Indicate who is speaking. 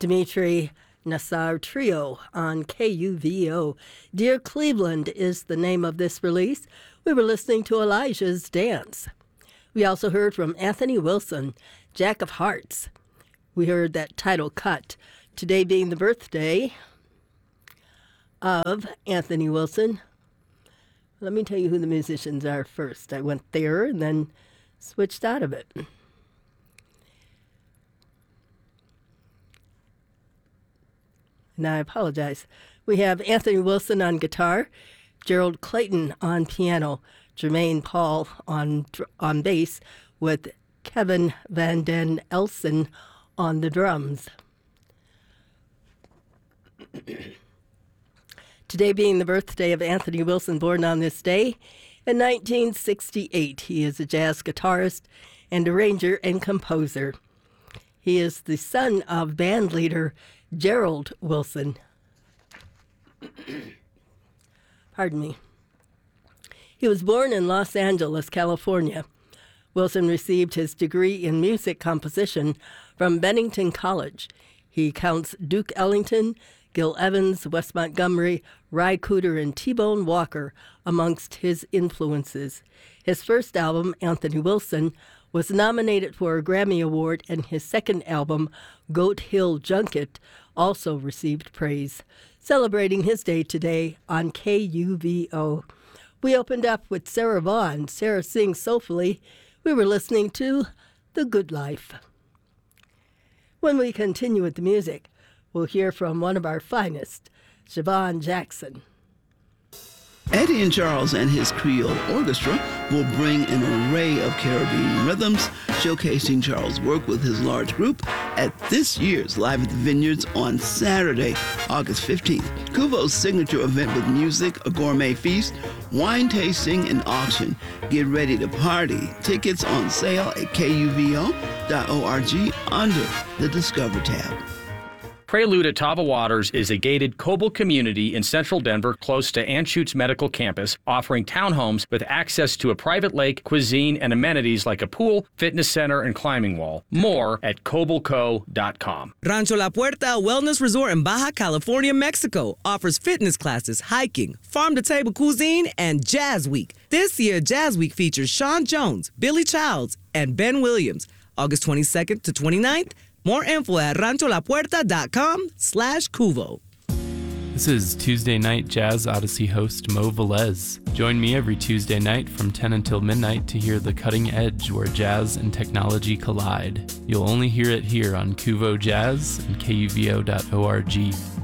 Speaker 1: Dimitri Nassar Trio on KUVO. Dear Cleveland is the name of this release. We were listening to Elijah's Dance. We also heard from Anthony Wilson, Jack of Hearts. We heard that title cut. Today being the birthday of Anthony Wilson. Let me tell you who the musicians are first. I went there and then switched out of it. Now I apologize. We have Anthony Wilson on guitar, Gerald Clayton on piano, Jermaine Paul on bass, with Kevin Van Den Elsen on the drums. Today being the birthday of Anthony Wilson, born on this day in 1968. He is a jazz guitarist and arranger and composer. He is the son of band leader Gerald Wilson. Pardon me. He was born in Los Angeles, California. Wilson received his degree in music composition from Bennington College. He counts Duke Ellington, Gil Evans, Wes Montgomery, Ry Cooder, and T-Bone Walker amongst his influences. His first album, Anthony Wilson, was nominated for a Grammy Award, and his second album, Goat Hill Junket, also received praise. Celebrating his day today on KUVO. We opened up with Sarah Vaughan. Sarah sings soulfully. We were listening to The Good Life. When we continue with the music, we'll hear from one of our finest, Siobhan Jackson.
Speaker 2: Eddie and Charles and his Creole Orchestra will bring an array of Caribbean rhythms, showcasing Charles' work with his large group at this year's Live at the Vineyards on Saturday, August 15th. Kuvo's signature event with music, a gourmet feast, wine tasting, and auction. Get ready to party. Tickets on sale at kuvo.org under the Discover tab.
Speaker 3: Prelude at Tava Waters is a gated Coble community in central Denver close to Anschutz Medical Campus, offering townhomes with access to a private lake, cuisine, and amenities like a pool, fitness center, and climbing wall. More at cobleco.com.
Speaker 4: Rancho La Puerta Wellness Resort in Baja California, Mexico offers fitness classes, hiking, farm-to-table cuisine, and Jazz Week. This year, Jazz Week features Sean Jones, Billy Childs, and Ben Williams, August 22nd to 29th. More info at rancholapuerta.com/Cuvo.
Speaker 5: This is Tuesday Night Jazz Odyssey host Mo Velez. Join me every Tuesday night from 10 until midnight to hear the cutting edge where jazz and technology collide. You'll only hear it here on Cuvo Jazz and KUVO.org.